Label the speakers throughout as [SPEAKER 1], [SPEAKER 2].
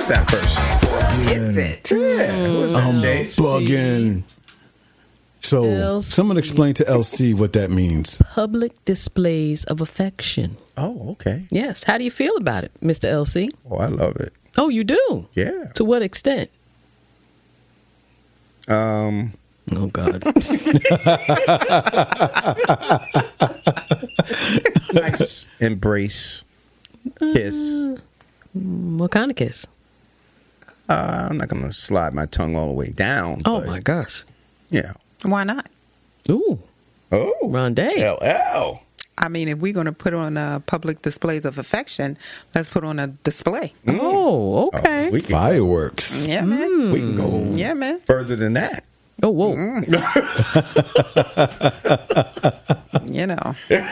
[SPEAKER 1] is that person?
[SPEAKER 2] Is it?
[SPEAKER 1] Yeah. Who is that, Chase?
[SPEAKER 3] Bugging. So,
[SPEAKER 4] LC.
[SPEAKER 3] someone explain to LC what that means.
[SPEAKER 4] Public displays of affection.
[SPEAKER 1] Oh, okay.
[SPEAKER 4] Yes. How do you feel about it, Mr. LC?
[SPEAKER 1] Oh, I love it.
[SPEAKER 4] Oh, you do?
[SPEAKER 1] Yeah.
[SPEAKER 4] To what extent? Oh, God.
[SPEAKER 1] Nice embrace, kiss.
[SPEAKER 4] What kind of kiss?
[SPEAKER 1] I'm not gonna slide my tongue all the way down.
[SPEAKER 4] Oh,
[SPEAKER 1] but,
[SPEAKER 4] my gosh.
[SPEAKER 1] Yeah.
[SPEAKER 2] Why not?
[SPEAKER 4] Ooh.
[SPEAKER 1] Oh.
[SPEAKER 4] Rondé.
[SPEAKER 1] LL.
[SPEAKER 2] I mean, if we're going to put on public displays of affection, let's put on a display.
[SPEAKER 4] Oh, okay.
[SPEAKER 1] We can,
[SPEAKER 3] Fireworks.
[SPEAKER 2] Yeah, man.
[SPEAKER 1] we can go
[SPEAKER 2] Yeah, man.
[SPEAKER 1] further than that.
[SPEAKER 4] Oh, whoa.
[SPEAKER 2] You know,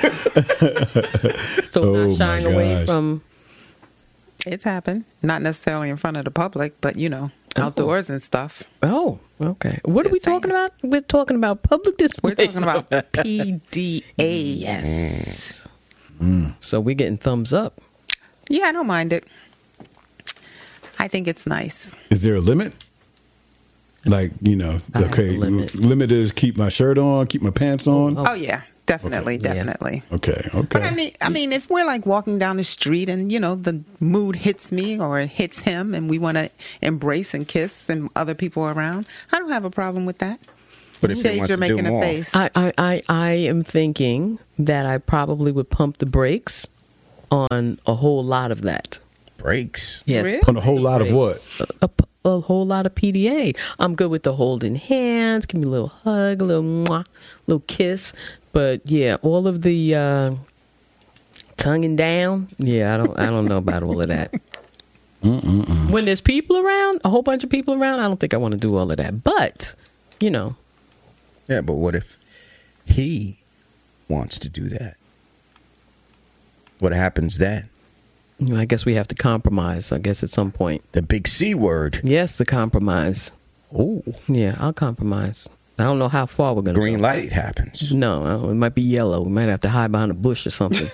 [SPEAKER 4] So
[SPEAKER 3] Oh,
[SPEAKER 4] not shying
[SPEAKER 3] my
[SPEAKER 4] away
[SPEAKER 3] gosh.
[SPEAKER 4] from...
[SPEAKER 2] it's happened. Not necessarily in front of the public, but, you know, outdoors and stuff.
[SPEAKER 4] Oh, okay. What are we
[SPEAKER 2] Just saying.
[SPEAKER 4] talking about? We're talking about public displays.
[SPEAKER 2] We're talking about PDA.
[SPEAKER 4] Yes. So we're getting thumbs up.
[SPEAKER 2] Yeah, I don't mind it. I think it's nice.
[SPEAKER 3] Is there a limit? Like, you know,
[SPEAKER 4] I have
[SPEAKER 3] okay,
[SPEAKER 4] a limit.
[SPEAKER 3] limit is keep my shirt on, keep my pants on.
[SPEAKER 2] Oh, yeah. Definitely,
[SPEAKER 4] Okay. Yeah.
[SPEAKER 2] definitely.
[SPEAKER 3] Okay,
[SPEAKER 2] But
[SPEAKER 3] okay.
[SPEAKER 2] I mean, if we're like walking down the street and, you know, the mood hits me or it hits him and we want to embrace and kiss and other people around, I don't have a problem with that.
[SPEAKER 1] But if he
[SPEAKER 2] Shades,
[SPEAKER 1] wants
[SPEAKER 2] you're
[SPEAKER 1] to do
[SPEAKER 2] making a
[SPEAKER 1] more,
[SPEAKER 2] face.
[SPEAKER 4] I am thinking that I probably would pump the brakes on a whole lot of that.
[SPEAKER 1] breaks.
[SPEAKER 4] Yes.
[SPEAKER 2] Really?
[SPEAKER 3] On a whole lot of what?
[SPEAKER 4] A whole lot of PDA. I'm good with the holding hands, give me a little hug, a little mwah, little kiss. But yeah, all of the tonguing down. Yeah, I don't know about all of that. When there's people around, a whole bunch of people around, I don't think I want to do all of that. But you know,
[SPEAKER 1] Yeah, but what if he wants to do that? What happens then?
[SPEAKER 4] I guess we have to compromise. I guess at some point.
[SPEAKER 1] The big C word.
[SPEAKER 4] Yes, the compromise.
[SPEAKER 1] Oh,
[SPEAKER 4] Yeah, I'll compromise. I don't know how far we're gonna
[SPEAKER 1] green
[SPEAKER 4] go.
[SPEAKER 1] light happens.
[SPEAKER 4] No, it might be yellow. We might have to hide behind a bush or something.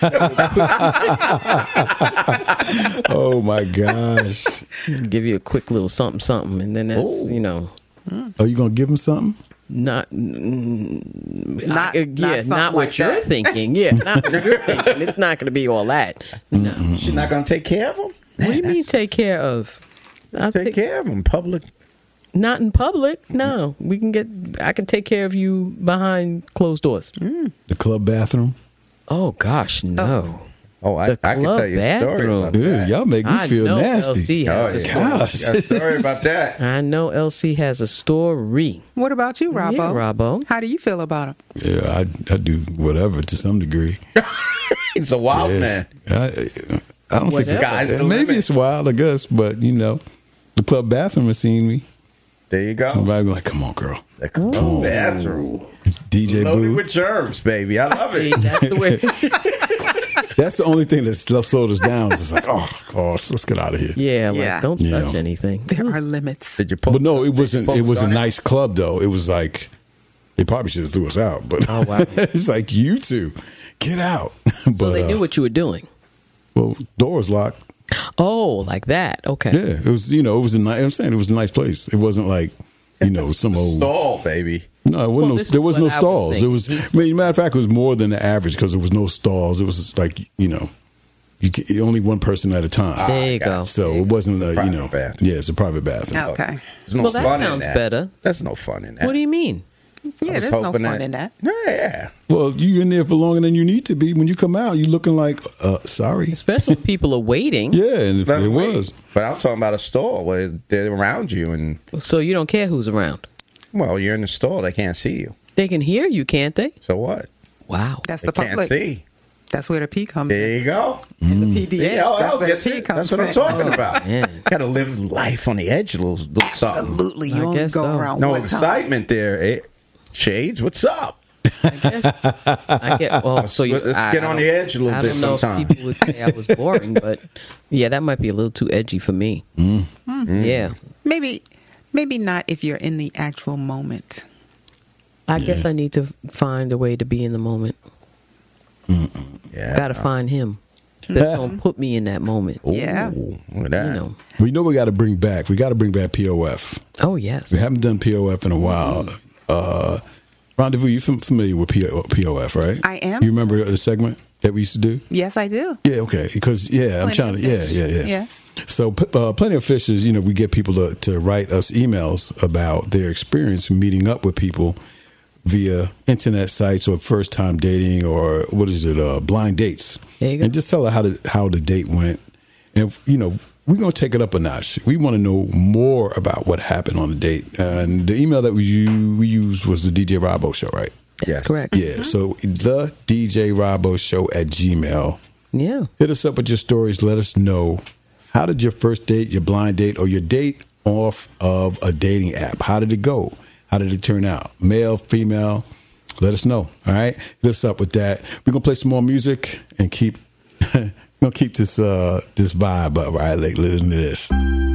[SPEAKER 3] Oh my gosh.
[SPEAKER 4] Give you a quick little something, something, and then that's
[SPEAKER 1] Ooh.
[SPEAKER 4] you know
[SPEAKER 3] Are you gonna give him something?
[SPEAKER 4] not
[SPEAKER 2] Not something
[SPEAKER 4] not what
[SPEAKER 2] like
[SPEAKER 4] you're
[SPEAKER 2] that.
[SPEAKER 4] thinking. Yeah, not what you're thinking. It's not going to be all that. No.
[SPEAKER 1] She's not going to take care of him?
[SPEAKER 4] What do you mean take care of? I
[SPEAKER 1] Take care of him. Public.
[SPEAKER 4] Not in public. No, we can get. I can take care of you behind closed doors.
[SPEAKER 3] The club bathroom?
[SPEAKER 4] Oh gosh, no.
[SPEAKER 1] Oh, I
[SPEAKER 4] The
[SPEAKER 1] can
[SPEAKER 4] club
[SPEAKER 1] tell you a story
[SPEAKER 4] bathroom.
[SPEAKER 1] about
[SPEAKER 3] Ew,
[SPEAKER 1] that.
[SPEAKER 3] y'all make me
[SPEAKER 4] I
[SPEAKER 3] feel
[SPEAKER 4] know
[SPEAKER 3] nasty.
[SPEAKER 4] LC has
[SPEAKER 1] Oh,
[SPEAKER 4] a
[SPEAKER 1] yeah.
[SPEAKER 4] story.
[SPEAKER 3] Gosh.
[SPEAKER 1] Got a story about that.
[SPEAKER 4] I know LC has a story.
[SPEAKER 2] What about you, Robbo?
[SPEAKER 4] Yeah, Robbo.
[SPEAKER 2] How do you feel about it?
[SPEAKER 3] Yeah, I do whatever to some degree.
[SPEAKER 1] He's a wild
[SPEAKER 3] Yeah.
[SPEAKER 1] man.
[SPEAKER 3] I don't think
[SPEAKER 1] Sky's the
[SPEAKER 3] maybe
[SPEAKER 1] limit.
[SPEAKER 3] it's wild, I guess, but you know, the club bathroom has seen me.
[SPEAKER 1] There you go.
[SPEAKER 3] Somebody be like, "Come on, girl,
[SPEAKER 1] The club bathroom.
[SPEAKER 3] DJ
[SPEAKER 1] Loaded with
[SPEAKER 3] Booth."
[SPEAKER 1] germs, baby. I love
[SPEAKER 4] See,
[SPEAKER 1] it.
[SPEAKER 4] that's the way.
[SPEAKER 3] That's the only thing that slowed us down. It's like, oh, let's get out of here.
[SPEAKER 4] Yeah, like
[SPEAKER 2] Yeah.
[SPEAKER 4] don't
[SPEAKER 3] Yeah.
[SPEAKER 4] touch anything.
[SPEAKER 2] There are limits.
[SPEAKER 1] Did you post?
[SPEAKER 3] But no, it wasn't.
[SPEAKER 1] post
[SPEAKER 3] It was a
[SPEAKER 1] on it?
[SPEAKER 3] nice club, though. It was like they probably should have threw us out. But
[SPEAKER 4] Oh, wow.
[SPEAKER 3] it's like you two get out.
[SPEAKER 4] So
[SPEAKER 3] but
[SPEAKER 4] they knew what you were doing.
[SPEAKER 3] well, door was locked.
[SPEAKER 4] Oh, like that. Okay.
[SPEAKER 3] Yeah, it was. You know, it was a nice. I'm saying it was a nice place. It wasn't like some old.
[SPEAKER 1] Stall, baby.
[SPEAKER 3] No, it wasn't
[SPEAKER 4] Well,
[SPEAKER 3] no,
[SPEAKER 4] this
[SPEAKER 3] there
[SPEAKER 4] is
[SPEAKER 3] was
[SPEAKER 4] what
[SPEAKER 3] no
[SPEAKER 4] I was
[SPEAKER 3] stalls. It
[SPEAKER 4] thinking.
[SPEAKER 3] was. I mean, matter of fact, it was more than the average because there was no stalls. It was like only one person at a time.
[SPEAKER 4] There you go.
[SPEAKER 3] So it wasn't a
[SPEAKER 1] Private bathroom.
[SPEAKER 3] Yeah, it's a private bathroom.
[SPEAKER 2] Okay.
[SPEAKER 1] There's no
[SPEAKER 4] Well, that
[SPEAKER 1] fun in
[SPEAKER 4] sounds
[SPEAKER 1] that.
[SPEAKER 4] better.
[SPEAKER 1] There's no fun in that.
[SPEAKER 4] What do you mean?
[SPEAKER 2] Yeah,
[SPEAKER 1] was
[SPEAKER 2] there's no
[SPEAKER 1] hoping
[SPEAKER 2] fun in that.
[SPEAKER 1] Yeah.
[SPEAKER 3] Well, you in there for longer than you need to be. When you come out, you looking like sorry.
[SPEAKER 4] Especially if people are waiting.
[SPEAKER 3] Yeah, and if
[SPEAKER 1] Let
[SPEAKER 3] it
[SPEAKER 1] 'em wait.
[SPEAKER 3] was.
[SPEAKER 1] But I'm talking about a store where they're around you, and
[SPEAKER 4] So you don't care who's around.
[SPEAKER 1] well, you're in the store. They can't see you.
[SPEAKER 4] They can hear you, can't they?
[SPEAKER 1] So what?
[SPEAKER 4] Wow.
[SPEAKER 2] That's
[SPEAKER 1] They
[SPEAKER 2] the
[SPEAKER 1] can't
[SPEAKER 2] public.
[SPEAKER 1] see.
[SPEAKER 2] That's where the P comes
[SPEAKER 1] There
[SPEAKER 2] in.
[SPEAKER 1] you go.
[SPEAKER 2] The PDA.
[SPEAKER 1] Yeah,
[SPEAKER 2] That's where the
[SPEAKER 1] gets
[SPEAKER 2] P
[SPEAKER 1] it.
[SPEAKER 2] comes
[SPEAKER 1] That's what I'm
[SPEAKER 2] in.
[SPEAKER 1] talking about.
[SPEAKER 4] man.
[SPEAKER 1] Got to live life on the edge a little something.
[SPEAKER 2] Absolutely.
[SPEAKER 4] I
[SPEAKER 2] You only
[SPEAKER 4] guess
[SPEAKER 2] go
[SPEAKER 4] so.
[SPEAKER 2] around
[SPEAKER 1] No
[SPEAKER 2] one time.
[SPEAKER 1] excitement there. Shades, what's up?
[SPEAKER 4] I get. Well, so you,
[SPEAKER 1] Let's
[SPEAKER 4] I-
[SPEAKER 1] get
[SPEAKER 4] I
[SPEAKER 1] on
[SPEAKER 4] don't-
[SPEAKER 1] the edge a little
[SPEAKER 4] I
[SPEAKER 1] bit
[SPEAKER 4] don't know
[SPEAKER 1] sometime.
[SPEAKER 4] if people would say I was boring, but yeah, that might be a little too edgy for me. Yeah,
[SPEAKER 2] Maybe not if you're in the actual moment.
[SPEAKER 4] I guess I need to find a way to be in the moment.
[SPEAKER 1] Yeah.
[SPEAKER 4] Got to find him. that's gonna put me in that moment.
[SPEAKER 1] Ooh,
[SPEAKER 2] Yeah.
[SPEAKER 1] look at that.
[SPEAKER 4] You know.
[SPEAKER 3] We know we got to bring back POF.
[SPEAKER 4] Oh yes.
[SPEAKER 3] We haven't done POF in a while. Rendezvous, you familiar with POF, right?
[SPEAKER 2] I am.
[SPEAKER 3] You remember the segment that we used to do?
[SPEAKER 2] Yes, I do.
[SPEAKER 3] Yeah, okay. Because I'm trying to. Yeah.
[SPEAKER 2] Yes.
[SPEAKER 3] So, Plenty of Fishes, we get people to write us emails about their experience meeting up with people via internet sites or first time dating or blind dates.
[SPEAKER 4] There you go.
[SPEAKER 3] And just tell her how the date went. And we're going to take it up a notch. We want to know more about what happened on the date. And the email that we used was the DJ Robbo Show, right?
[SPEAKER 4] That's
[SPEAKER 1] Yes.
[SPEAKER 4] correct.
[SPEAKER 3] Yeah. So the DJ Robbo Show at Gmail.
[SPEAKER 4] Yeah.
[SPEAKER 3] Hit us up with your stories. Let us know, how did your first date, your blind date, or your date off of a dating app, how did it go? How did it turn out? Male, female? Let us know. All right. Hit us up with that. We're gonna play some more music and keep this vibe up. All right. Listen to this.